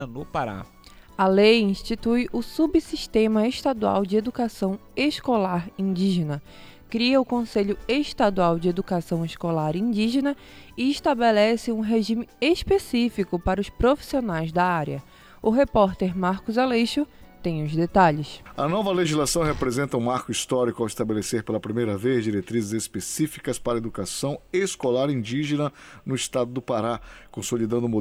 no Pará. A lei institui o Subsistema Estadual de Educação Escolar Indígena, cria o Conselho Estadual de Educação Escolar Indígena e estabelece um regime específico para os profissionais da área. O repórter Marcos Aleixo tem os detalhes. A nova legislação representa um marco histórico ao estabelecer pela primeira vez diretrizes específicas para a educação escolar indígena no estado do Pará, consolidando o modelo